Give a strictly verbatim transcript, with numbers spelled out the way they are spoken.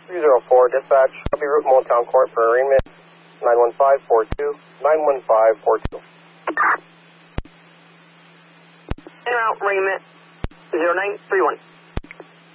three zero four, dispatch, copy route Motown Court for arraignment, nine one five four two, nine one five four two. En route, arraignment, zero nine three one.